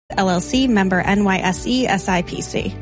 LLC, member NYSE SIPC.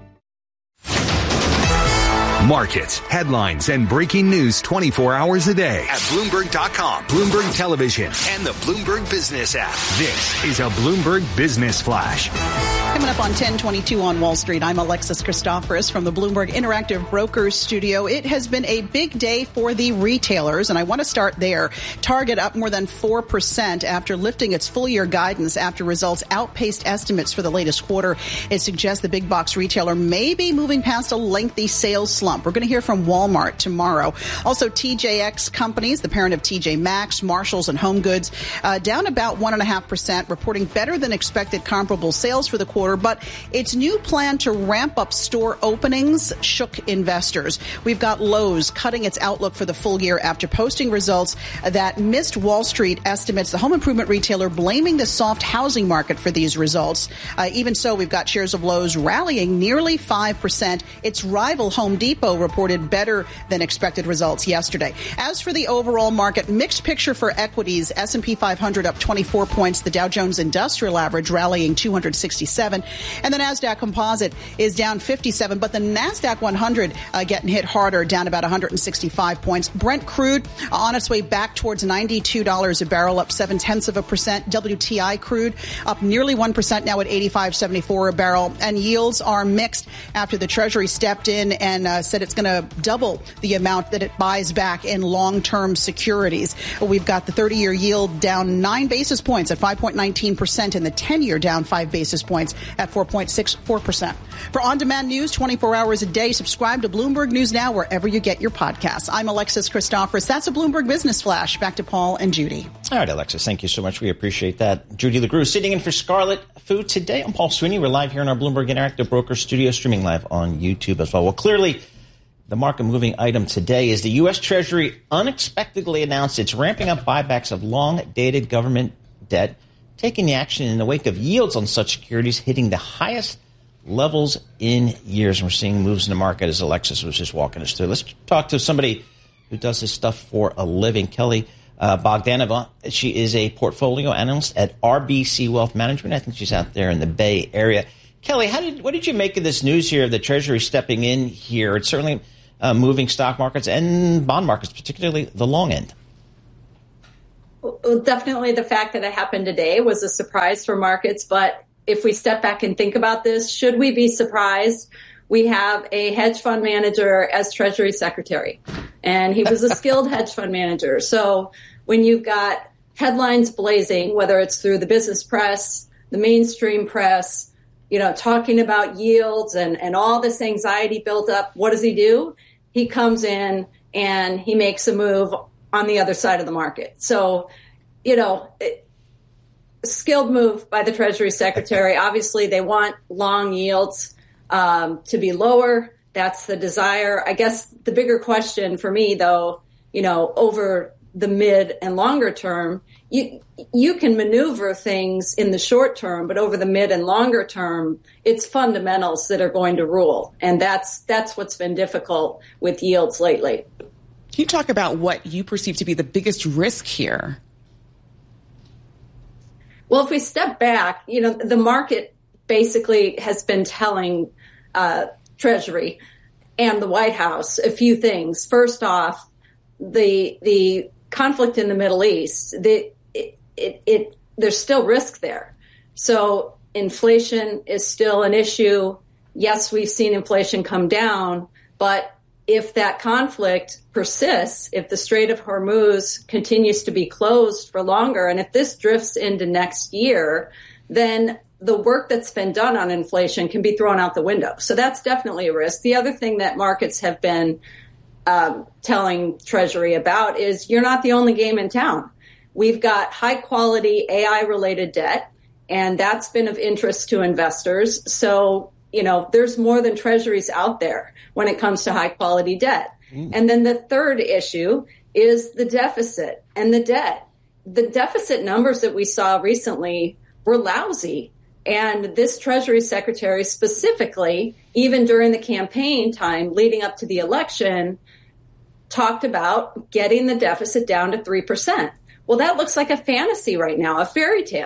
Markets, headlines, and breaking news 24 hours a day at Bloomberg.com, Bloomberg Television, and the Bloomberg Business app. This is a Bloomberg Business Flash. Coming up on 1022 on Wall Street, I'm Alexis Christoforous from the Bloomberg Interactive Brokers Studio. It has been a big day for the retailers, and I want to start there. Target up more than 4% after lifting its full-year guidance after results outpaced estimates for the latest quarter. It suggests the big box retailer may be moving past a lengthy sales slump. We're going to hear from Walmart tomorrow. Also, TJX Companies, the parent of TJ Maxx, Marshalls, and Home Goods, down about 1.5%, reporting better than expected comparable sales for the quarter. But its new plan to ramp up store openings shook investors. We've got Lowe's cutting its outlook for the full year after posting results that missed Wall Street estimates. The home improvement retailer blaming the soft housing market for these results. Even so, we've got shares of Lowe's rallying nearly 5%. Its rival Home Depot reported better than expected results yesterday. As for the overall market, mixed picture for equities. S&P 500 up 24 points. The Dow Jones Industrial Average rallying 267. And the NASDAQ Composite is down 57, but the NASDAQ 100 getting hit harder, down about 165 points. Brent crude on its way back towards $92 a barrel, up 0.7%. WTI crude up nearly 1% now at $85.74 a barrel. And yields are mixed after the Treasury stepped in and said it's going to double the amount that it buys back in long-term securities. We've got the 30-year yield down 9 basis points at 5.19% and the 10-year down 5 basis points at 4.64%. For on-demand news 24 hours a day, subscribe to Bloomberg News Now wherever you get your podcasts. I'm Alexis Christoforous. That's a Bloomberg Business Flash. Back to Paul and Judy. All right, Alexis, thank you so much. We appreciate that. Judy LaGrue sitting in for Scarlett Fu today. I'm Paul Sweeney. We're live here in our Bloomberg Interactive Broker Studio, streaming live on YouTube as well. Well, clearly, the market-moving item today is the U.S. Treasury unexpectedly announced it's ramping up buybacks of long-dated government debt, taking the action in the wake of yields on such securities hitting the highest levels in years. And we're seeing moves in the market as Alexis was just walking us through. Let's talk to somebody who does this stuff for a living, Kelly Bogdanova. She is a portfolio analyst at RBC Wealth Management. I think she's out there in the Bay Area. Kelly, what did you make of this news here of the Treasury stepping in here? It's certainly moving stock markets and bond markets, particularly the long end. Well, definitely the fact that it happened today was a surprise for markets. But if we step back and think about this, should we be surprised? We have a hedge fund manager as Treasury Secretary, and he was a skilled hedge fund manager. So when you've got headlines blazing, whether it's through the business press, the mainstream press, talking about yields and all this anxiety built up, what does he do? He comes in and he makes a move on the other side of the market. So, skilled move by the Treasury Secretary. Obviously, they want long yields to be lower. That's the desire. I guess the bigger question for me, though, over the mid and longer term, you can maneuver things in the short term, but over the mid and longer term, it's fundamentals that are going to rule. And that's what's been difficult with yields lately. Can you talk about what you perceive to be the biggest risk here? Well, if we step back, the market basically has been telling Treasury and the White House a few things. First off, the conflict in the Middle East, there's still risk there. So inflation is still an issue. Yes, we've seen inflation come down, but if that conflict persists, if the Strait of Hormuz continues to be closed for longer, and if this drifts into next year, then the work that's been done on inflation can be thrown out the window. So that's definitely a risk. The other thing that markets have been telling Treasury about is you're not the only game in town. We've got high-quality AI-related debt, and that's been of interest to investors. So, there's more than Treasuries out there when it comes to high-quality debt. And then the third issue is the deficit and the debt. The deficit numbers that we saw recently were lousy. And this Treasury Secretary specifically, even during the campaign time leading up to the election, talked about getting the deficit down to 3%. Well, that looks like a fantasy right now, a fairy tale.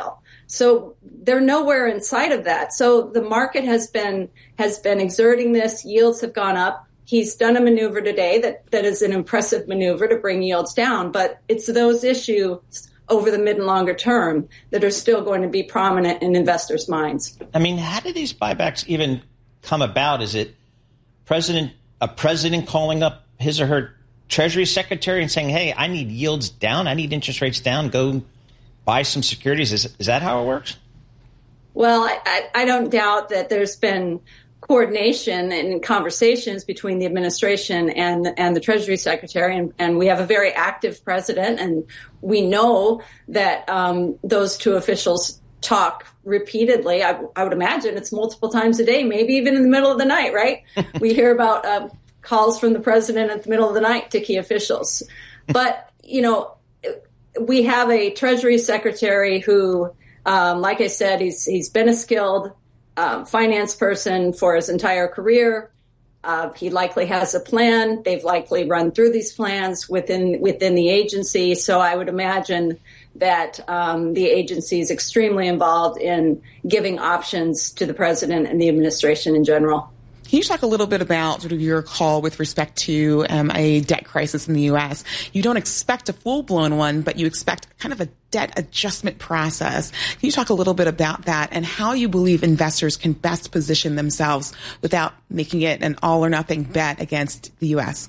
So they're nowhere in sight of that. So the market has been exerting this. Yields have gone up. He's done a maneuver today that is an impressive maneuver to bring yields down, but it's those issues over the mid and longer term that are still going to be prominent in investors' minds. I mean, how do these buybacks even come about? Is it a president calling up his or her Treasury secretary and saying, hey, I need yields down, I need interest rates down, go buy some securities? Is that how it works? Well, I don't doubt that there's been coordination and conversations between the administration and the Treasury Secretary, and we have a very active president, and we know that those two officials talk repeatedly. I would imagine it's multiple times a day, maybe even in the middle of the night, right? We hear about calls from the president at the middle of the night to key officials. But, we have a Treasury Secretary who, like I said, he's been a skilled finance person for his entire career. He likely has a plan. They've likely run through these plans within the agency. So I would imagine that the agency is extremely involved in giving options to the president and the administration in general. Can you talk a little bit about sort of your call with respect to a debt crisis in the U.S.? You don't expect a full-blown one, but you expect kind of a debt adjustment process. Can you talk a little bit about that and how you believe investors can best position themselves without making it an all-or-nothing bet against the U.S.?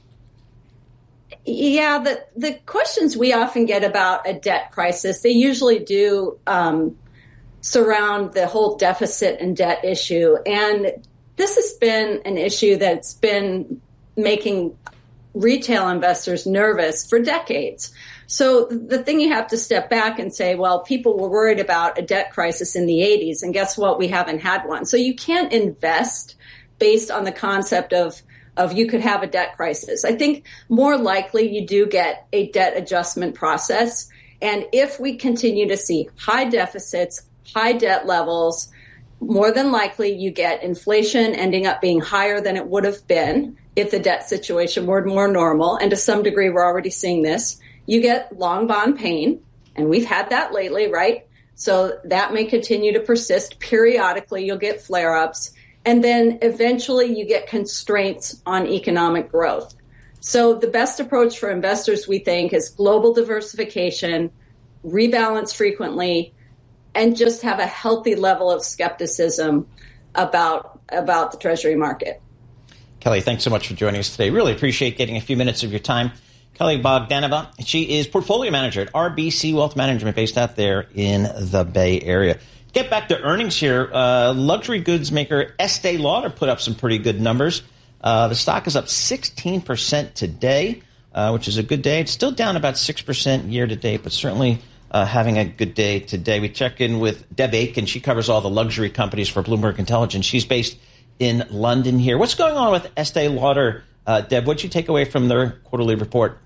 Yeah, the questions we often get about a debt crisis, they usually do surround the whole deficit and debt issue. And this has been an issue that's been making retail investors nervous for decades. So the thing you have to step back and say, well, people were worried about a debt crisis in the 80s, and guess what? We haven't had one. So you can't invest based on the concept of you could have a debt crisis. I think more likely you do get a debt adjustment process. And if we continue to see high deficits, high debt levels, more than likely you get inflation ending up being higher than it would have been if the debt situation were more normal. And to some degree, we're already seeing this. You get long bond pain, and we've had that lately, right? So that may continue to persist. Periodically, you'll get flare-ups. And then eventually you get constraints on economic growth. So the best approach for investors, we think, is global diversification, rebalance frequently, and just have a healthy level of skepticism about the Treasury market. Kelly, thanks so much for joining us today. Really appreciate getting a few minutes of your time. Kelly Bogdanova, she is portfolio manager at RBC Wealth Management based out there in the Bay Area. Get back to earnings here. Luxury goods maker Estee Lauder put up some pretty good numbers. The stock is up 16% today, which is a good day. It's still down about 6% year to date, but certainly having a good day today. We check in with Deb Aiken. She covers all the luxury companies for Bloomberg Intelligence. She's based in London here. What's going on with Estee Lauder? Deb, what did you take away from their quarterly report?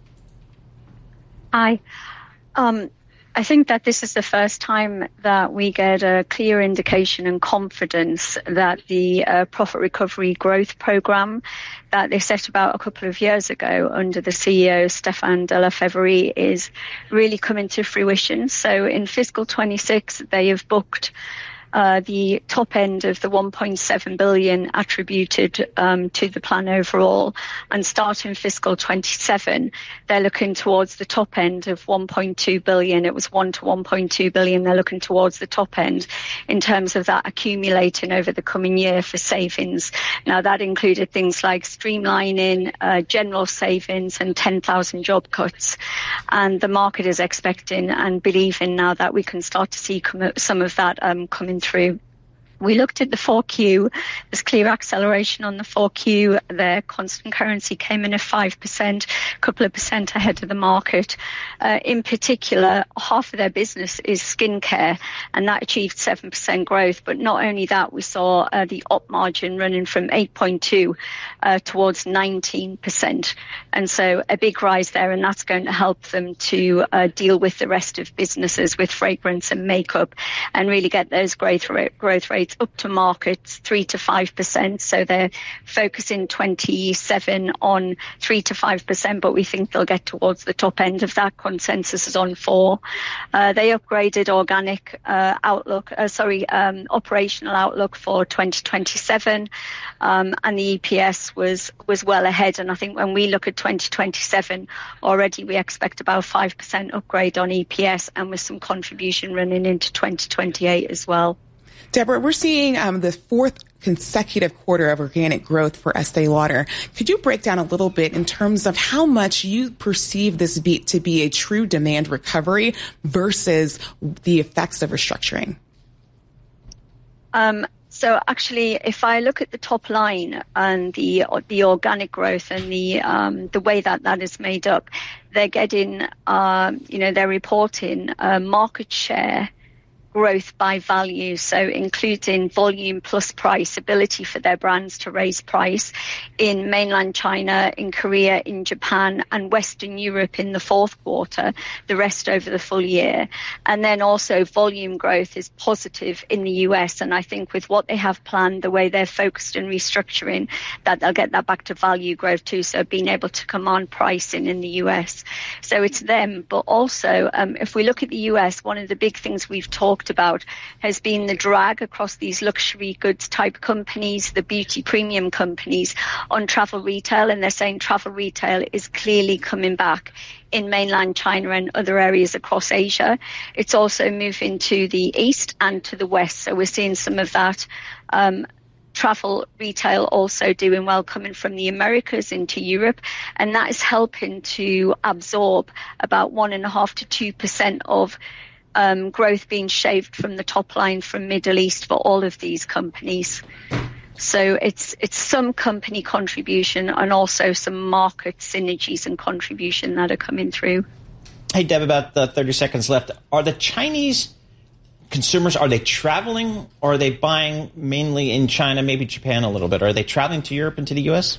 I think that this is the first time that we get a clear indication and confidence that the profit recovery growth program that they set about a couple of years ago under the CEO, Stéphane de la Faverie, is really coming to fruition. So in fiscal 26, they have booked the top end of the 1.7 billion attributed to the plan overall, and starting fiscal 27, they're looking towards the top end of 1.2 billion. It was 1 to 1.2 billion. They're looking towards the top end in terms of that accumulating over the coming year for savings. Now, that included things like streamlining, general savings, and 10,000 job cuts. And the market is expecting and believing now that we can start to see some of that coming through. We looked at the 4Q. There's clear acceleration on the 4Q. Their constant currency came in at 5%, a couple of percent ahead of the market. In particular, half of their business is skincare, and that achieved 7% growth. But not only that, we saw the op margin running from 8.2 towards 19%. And so a big rise there, and that's going to help them to deal with the rest of businesses with fragrance and makeup and really get those growth rates it's up to markets 3 to 5%. So they're focusing 27 on 3 to 5%, but we think they'll get towards the top end of that. Consensus is on 4. They upgraded operational outlook for 2027, and the EPS was well ahead. And I think when we look at 2027, already we expect about 5% upgrade on EPS, and with some contribution running into 2028 as well. Deborah, we're seeing the fourth consecutive quarter of organic growth for Estée Lauder. Could you break down a little bit in terms of how much you perceive this beat to be a true demand recovery versus the effects of restructuring? So actually, if I look at the top line and the organic growth and the way that is made up, they're getting, they're reporting market share growth by value, so including volume plus price, ability for their brands to raise price in mainland China, in Korea, in Japan, and Western Europe in the fourth quarter, the rest over the full year. And then also volume growth is positive in the US. And I think with what they have planned, the way they're focused in restructuring, that they'll get that back to value growth too. So being able to command pricing in the US. So it's them. But also, if we look at the US, one of the big things we've talked about has been the drag across these luxury goods type companies, the beauty premium companies, on travel retail. And they're saying travel retail is clearly coming back in mainland China and other areas across Asia. It's also moving to the east and to the west. So we're seeing some of that travel retail also doing well, coming from the Americas into Europe, and that is helping to absorb about 1.5% to 2% of growth being shaved from the top line from Middle East for all of these companies. So it's some company contribution and also some market synergies and contribution that are coming through. Hey, Deb, about 30 seconds left. Are the Chinese consumers, are they traveling, or are they buying mainly in China, maybe Japan a little bit? Are they traveling to Europe and to the U.S.?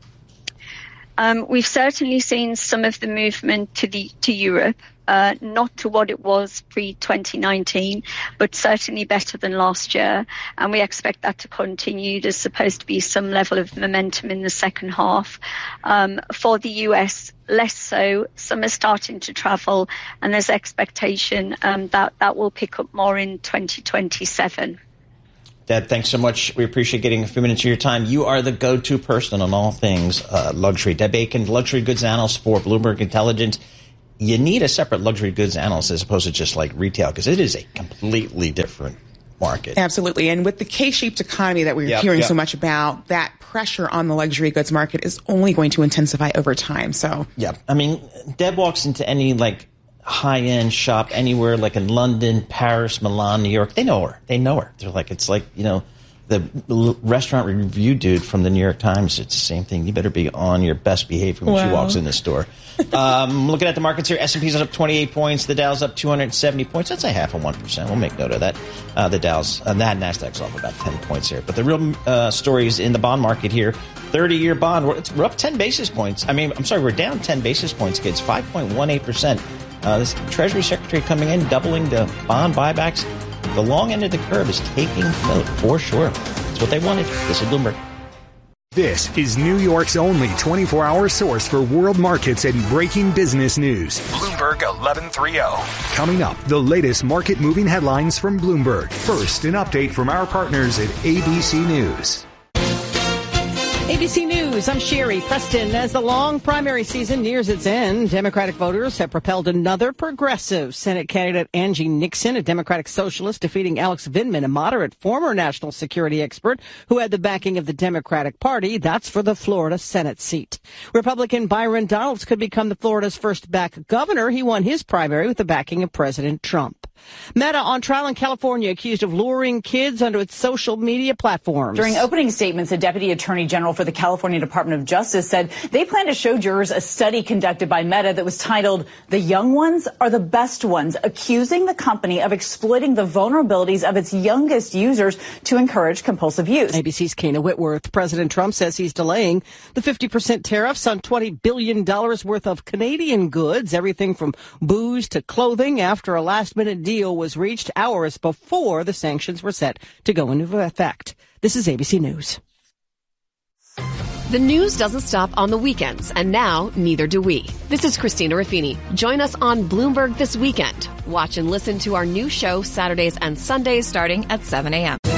We've certainly seen some of the movement to Europe. Not to what it was pre-2019, but certainly better than last year. And we expect that to continue. There's supposed to be some level of momentum in the second half. For the US, less so. Some are starting to travel, and there's expectation that will pick up more in 2027. Deb, thanks so much. We appreciate getting a few minutes of your time. You are the go-to person on all things luxury. Deb Aiken, luxury goods analyst for Bloomberg Intelligence. You need a separate luxury goods analyst as opposed to just like retail, because it is a completely different market. Absolutely. And with the K-shaped economy that we're hearing so much about, that pressure on the luxury goods market is only going to intensify over time. So, yeah, I mean, Deb walks into any like high-end shop anywhere, like in London, Paris, Milan, New York. They know her. They're like, it's like, the restaurant review dude from the New York Times. It's the same thing. You better be on your best behavior when she walks in the store. Looking at the markets here, S&P's up 28 points. The Dow's up 270 points. That's a 0.5%. We'll make note of that. The Dow's, that NASDAQ's off about 10 points here. But the real story is in the bond market here. 30-year bond, we're up 10 basis points. We're down 10 basis points, kids. 5.18%. This Treasury Secretary coming in, doubling the bond buybacks. The long end of the curve is taking note, for sure. That's what they wanted. This is Bloomberg. This is New York's only 24-hour source for world markets and breaking business news. Bloomberg 1130. Coming up, the latest market-moving headlines from Bloomberg. First, an update from our partners at ABC News. ABC News, I'm Sherry Preston. As the long primary season nears its end, Democratic voters have propelled another progressive. Senate candidate Angie Nixon, a Democratic socialist, defeating Alex Vindman, a moderate former national security expert who had the backing of the Democratic Party. That's for the Florida Senate seat. Republican Byron Donalds could become the Florida's first black governor. He won his primary with the backing of President Trump. Meta on trial in California, accused of luring kids onto its social media platforms. During opening statements, the Deputy Attorney General for the California Department of Justice said they plan to show jurors a study conducted by Meta that was titled "The Young Ones Are the Best Ones," accusing the company of exploiting the vulnerabilities of its youngest users to encourage compulsive use. ABC's Kana Whitworth. President Trump says he's delaying the 50% tariffs on $20 billion worth of Canadian goods, everything from booze to clothing, after a last-minute deal was reached hours before the sanctions were set to go into effect. This is ABC News. The news doesn't stop on the weekends, and now neither do we. This is Christina Ruffini. Join us on Bloomberg This Weekend. Watch and listen to our new show Saturdays and Sundays starting at 7 a.m.